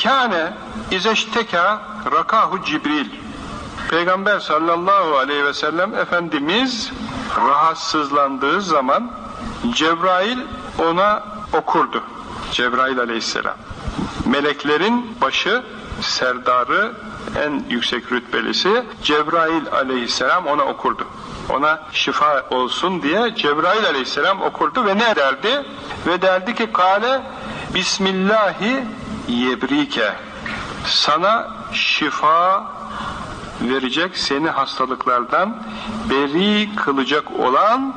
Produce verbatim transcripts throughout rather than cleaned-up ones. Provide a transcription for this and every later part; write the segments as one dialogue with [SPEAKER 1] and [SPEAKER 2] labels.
[SPEAKER 1] Kâne izeşteka rakahu Cibril. Peygamber sallallahu aleyhi ve sellem Efendimiz rahatsızlandığı zaman Cebrail ona okurdu. Cebrail aleyhisselam. Meleklerin başı, serdarı, en yüksek rütbelisi Cebrail aleyhisselam ona okurdu. Ona şifa olsun diye Cebrail aleyhisselam okurdu ve ne derdi? Ve derdi ki kâle Bismillahi yebrike. Sana şifa verecek, seni hastalıklardan beri kılacak olan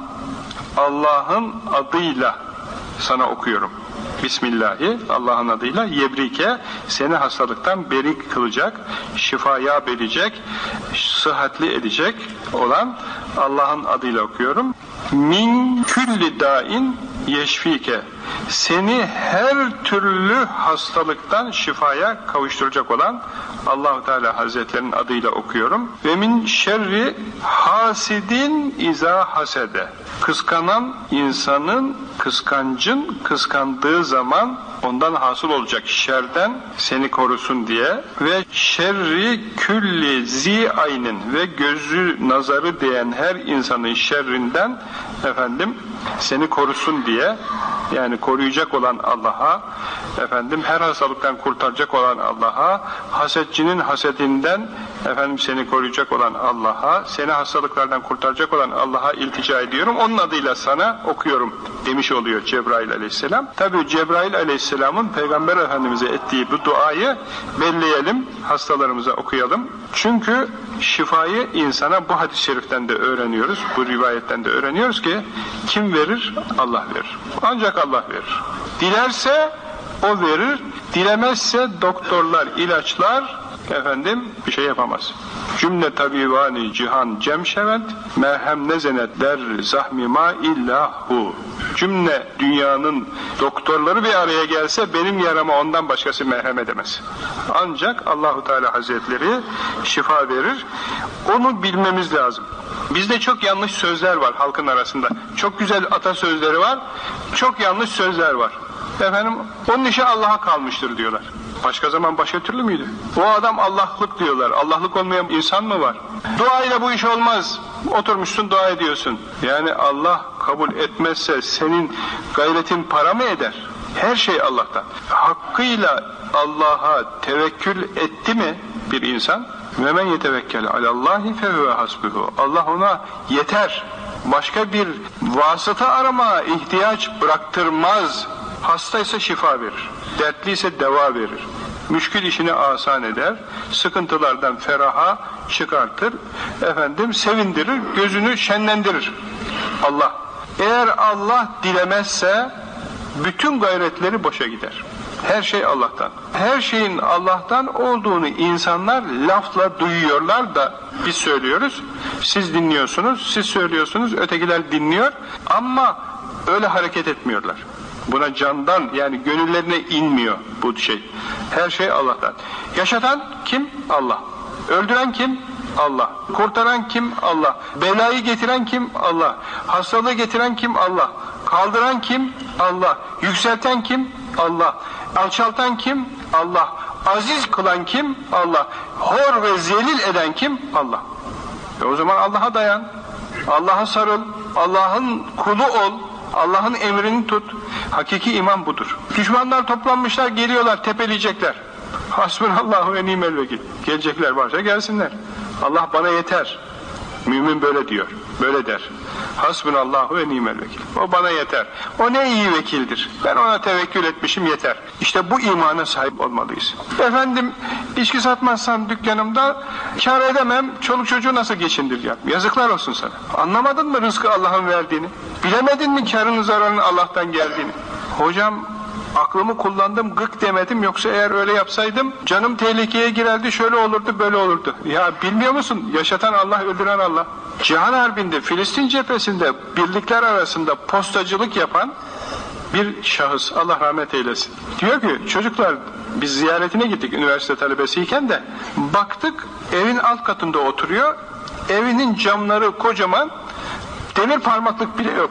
[SPEAKER 1] Allah'ın adıyla sana okuyorum. Bismillahi, Allah'ın adıyla yebrike, seni hastalıktan beri kılacak, şifaya verecek, sıhhatli edecek olan Allah'ın adıyla okuyorum. Min külli dain yeşfike, seni her türlü hastalıktan şifaya kavuşturacak olan Allah-u Teala Hazretlerinin adıyla okuyorum. Ve min şerri hasidin iza hasede, kıskanan insanın, kıskancın kıskandığı zaman ondan hasıl olacak şerden seni korusun diye. Ve şerri külli zi aynin, ve gözü nazarı değen her insanın şerrinden efendim seni korusun diye, yani koruyacak olan Allah'a, efendim her hastalıktan kurtaracak olan Allah'a, hasetçinin hasedinden efendim seni koruyacak olan Allah'a, seni hastalıklardan kurtaracak olan Allah'a iltica ediyorum, onun adıyla sana okuyorum demiş oluyor Cebrail aleyhisselam. Tabi Cebrail aleyhisselamın Peygamber Efendimiz'e ettiği bu duayı belleyelim, hastalarımıza okuyalım. Çünkü şifayı insana bu hadis-i şeriften de öğreniyoruz, bu rivayetten de öğreniyoruz ki kim verir? Allah verir. Ancak Allah verir. Dilerse o verir, dilemezse doktorlar, ilaçlar efendim bir şey yapamaz. Cümle tabivani cihan cemşevet merhem nezenet der zahmima illahu. Cümle dünyanın doktorları bir araya gelse benim yarama ondan başkası merhem edemez. Ancak Allahu Teala Hazretleri şifa verir. Onu bilmemiz lazım. Bizde çok yanlış sözler var halkın arasında. Çok güzel atasözleri var. Çok yanlış sözler var. Efendim onun işi Allah'a kalmıştır diyorlar. Başka zaman başka türlü müydü? O adam Allah'lık diyorlar. Allah'lık olmayan insan mı var? Dua ile bu iş olmaz. Oturmuşsun dua ediyorsun. Yani Allah kabul etmezse senin gayretin para mı eder? Her şey Allah'tan. Hakkıyla Allah'a tevekkül etti mi bir insan? Ve men yetevekkel alallahi fehuve hasbuhu. Allah ona yeter. Başka bir vasıta aramaya ihtiyaç bıraktırmaz. Hastaysa şifa verir. Dertliyse deva verir. Müşkül işini asan eder. Sıkıntılardan feraha çıkartır. Efendim sevindirir. Gözünü şenlendirir. Allah. Eğer Allah dilemezse bütün gayretleri boşa gider. Her şey Allah'tan. Her şeyin Allah'tan olduğunu insanlar lafla duyuyorlar da biz söylüyoruz. Siz dinliyorsunuz, siz söylüyorsunuz, ötekiler dinliyor ama öyle hareket etmiyorlar. Buna candan, yani gönüllerine inmiyor bu şey. Her şey Allah'tan. Yaşatan kim? Allah. Öldüren kim? Allah. Kurtaran kim? Allah. Belayı getiren kim? Allah. Hastalığı getiren kim? Allah. Kaldıran kim? Allah. Yükselten kim? Allah. Alçaltan kim? Allah. Aziz kılan kim? Allah. Hor ve zelil eden kim? Allah. E o zaman Allah'a dayan. Allah'a sarıl. Allah'ın kulu ol. Allah'ın emrini tut. Hakiki iman budur. Düşmanlar toplanmışlar, geliyorlar, tepeleyecekler. Hasbunallahu ve nimel vekil. Gelecekler varsa gelsinler. Allah bana yeter. Mümin böyle diyor. Böyle der. Hasbunallahu ve nimel vekil. O bana yeter. O ne iyi vekildir. Ben ona tevekkül etmişim, yeter. İşte bu imana sahip olmalıyız. Efendim, içki satmazsan dükkanımda kar edemem, çoluk çocuğu nasıl geçindireceğim? Yazıklar olsun sana. Anlamadın mı rızkı Allah'ın verdiğini? Bilemedin mi karının zararının Allah'tan geldiğini? Hocam, aklımı kullandım, gık demedim, yoksa eğer öyle yapsaydım canım tehlikeye girerdi, şöyle olurdu, böyle olurdu. Ya bilmiyor musun? Yaşatan Allah, öldüren Allah. Cihan Harbi'nde, Filistin cephesinde birlikler arasında postacılık yapan bir şahıs, Allah rahmet eylesin. Diyor ki, çocuklar, biz ziyaretine gittik üniversite talebesiyken de, baktık evin alt katında oturuyor, evinin camları kocaman, demir parmaklık bile yok.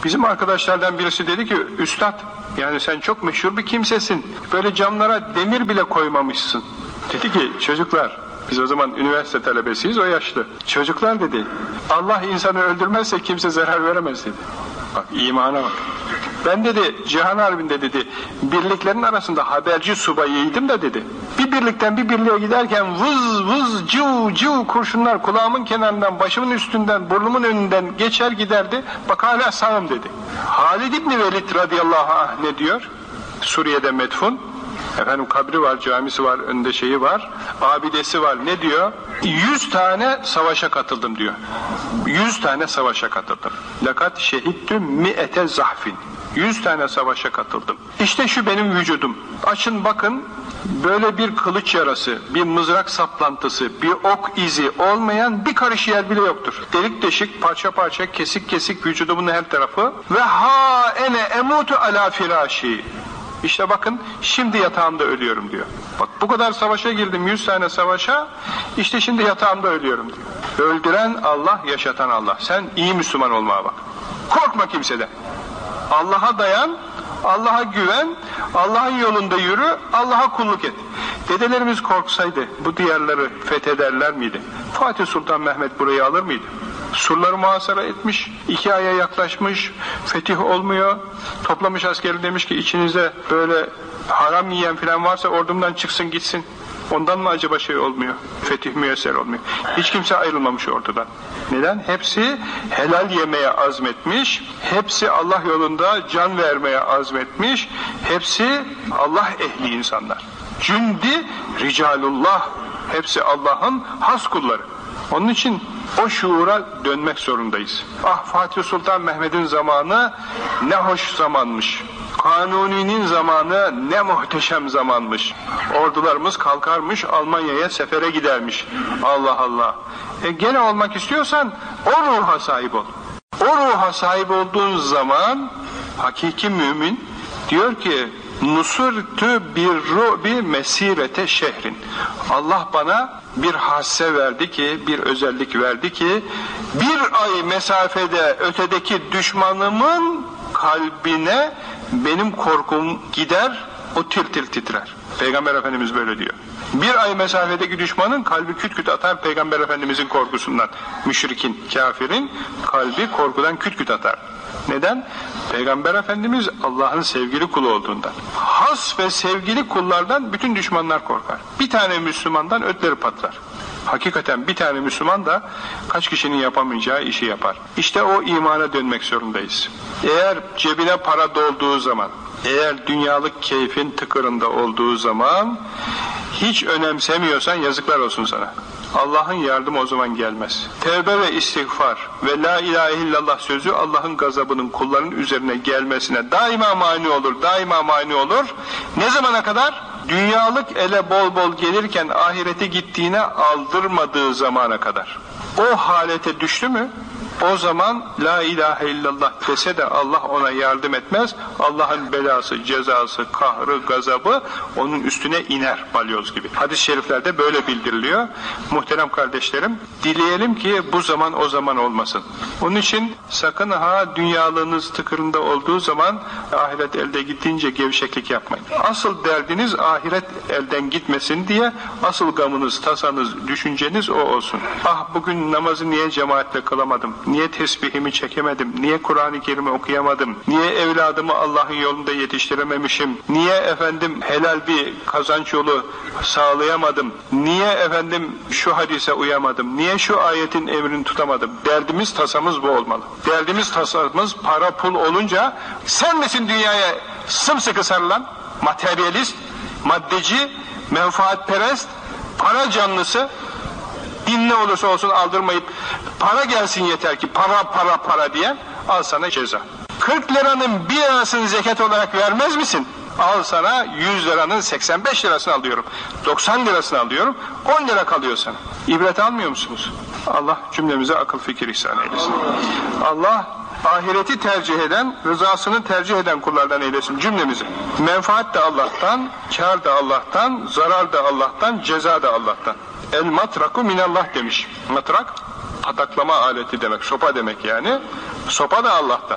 [SPEAKER 1] Bizim arkadaşlardan birisi dedi ki, üstad, yani sen çok meşhur bir kimsesin, böyle camlara demir bile koymamışsın. Dedi ki, çocuklar, biz o zaman üniversite talebesiyiz, o yaşlı. Çocuklar dedi, Allah insanı öldürmezse kimse zarar veremez dedi. Bak, imana bak. Ben dedi, Cihan Harbi'nde dedi, birliklerin arasında haberci subayıydım da dedi. Bir birlikten bir birliğe giderken vız vız ciu ciu kurşunlar kulağımın kenarından, başımın üstünden, burnumun önünden geçer giderdi. Bak hala sağım dedi. Halid İbni Velid radıyallahu anh ne diyor? Suriye'de metfun. Efendim kabri var, camisi var, önünde şeyi var, abidesi var. Ne diyor? Yüz tane savaşa katıldım diyor. Yüz tane savaşa katıldım. Lakat şehittüm mi'ete zahfin. Yüz tane savaşa katıldım. İşte şu benim vücudum. Açın bakın, böyle bir kılıç yarası, bir mızrak saplantısı, bir ok izi olmayan bir karış yer bile yoktur. Delik deşik, parça parça, kesik kesik vücudumun her tarafı. Ve ha ene emutu ala firaşi. İşte bakın, şimdi yatağımda ölüyorum diyor. Bak bu kadar savaşa girdim, yüz tane savaşa, işte şimdi yatağımda ölüyorum diyor. Öldüren Allah, yaşatan Allah. Sen iyi Müslüman olmaya bak. Korkma kimseden. Allah'a dayan, Allah'a güven, Allah'ın yolunda yürü, Allah'a kulluk et. Dedelerimiz korksaydı bu diyarları fethederler miydi? Fatih Sultan Mehmet burayı alır mıydı? Surları muhasara etmiş, iki aya yaklaşmış, fetih olmuyor. Toplamış askeri, demiş ki içinizde böyle haram yiyen falan varsa ordumdan çıksın gitsin. Ondan mı acaba şey olmuyor? Fetih müyesser olmuyor. Hiç kimse ayrılmamış ortadan. Neden? Hepsi helal yemeye azmetmiş, hepsi Allah yolunda can vermeye azmetmiş, hepsi Allah ehli insanlar. Cündi ricalullah, hepsi Allah'ın has kulları. Onun için o şuura dönmek zorundayız. Ah, Fatih Sultan Mehmet'in zamanı ne hoş zamanmış. Kanuni'nin zamanı ne muhteşem zamanmış. Ordularımız kalkarmış, Almanya'ya sefere gidermiş. Allah Allah. E gene olmak istiyorsan o ruha sahip ol. O ruha sahip olduğun zaman hakiki mümin diyor ki, nusurtü bir rubi mesirete şehrin. Allah bana bir hasse verdi ki, bir özellik verdi ki, bir ay mesafede ötedeki düşmanımın kalbine benim korkum gider, o tir tir titrer. Peygamber Efendimiz böyle diyor. Bir ay mesafedeki düşmanın kalbi küt küt atar Peygamber Efendimizin korkusundan. Müşrikin, kafirin kalbi korkudan küt küt atar. Neden? Peygamber Efendimiz Allah'ın sevgili kulu olduğundan. Has ve sevgili kullardan bütün düşmanlar korkar. Bir tane Müslümandan ötleri patlar. Hakikaten bir tane Müslüman da kaç kişinin yapamayacağı işi yapar. İşte o imana dönmek zorundayız. Eğer cebine para dolduğu zaman, eğer dünyalık keyfin tıkırında olduğu zaman hiç önemsemiyorsan yazıklar olsun sana. Allah'ın yardımı o zaman gelmez. Tevbe ve istiğfar ve la ilahe illallah sözü Allah'ın gazabının kulların üzerine gelmesine daima mani olur, daima mani olur. Ne zamana kadar? Dünyalık ele bol bol gelirken ahirete gittiğine aldırmadığı zamana kadar. O halete düştü mü, o zaman la ilahe illallah dese de Allah ona yardım etmez. Allah'ın belası, cezası, kahrı, gazabı onun üstüne iner balyoz gibi. Hadis-i şeriflerde böyle bildiriliyor. Muhterem kardeşlerim, dileyelim ki bu zaman o zaman olmasın. Onun için sakın ha dünyalığınız tıkırında olduğu zaman ahiret elde gittiğince gevşeklik yapmayın. Asıl derdiniz ahiret elden gitmesin diye, asıl gamınız, tasanız, düşünceniz o olsun. Ah, bugün namazı niye cemaatle kılamadım? Niye tesbihimi çekemedim? Niye Kur'an-ı Kerim'i okuyamadım? Niye evladımı Allah'ın yolunda yetiştirememişim? Niye efendim helal bir kazanç yolu sağlayamadım? Niye efendim şu hadise uyamadım? Niye şu ayetin emrini tutamadım? Derdimiz, tasamız bu olmalı. Derdimiz, tasamız para pul olunca sen misin dünyaya sımsıkı sarılan materyalist, maddeci, menfaatperest, para canlısı? Din ne olursa olsun aldırmayıp para gelsin yeter ki para para para diye, al sana ceza. kırk liranın bir lirasını zekat olarak vermez misin? Al sana yüz liranın seksen beş lirasını alıyorum. doksan lirasını alıyorum. on lira kalıyor sana. İbret almıyor musunuz? Allah cümlemize akıl fikir ihsan eylesin. Allah ahireti tercih eden, rızasını tercih eden kullardan eylesin cümlemizi. Menfaat de Allah'tan, kar da Allah'tan, zarar da Allah'tan, ceza da Allah'tan. El matraku minallah demiş. Matrak, pataklama aleti demek, sopa demek yani. Sopa da Allah'tan.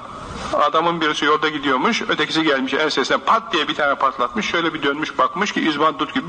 [SPEAKER 1] Adamın birisi yolda gidiyormuş, ötekisi gelmiş ensesine pat diye bir tane patlatmış, şöyle bir dönmüş bakmış ki izbandut gibi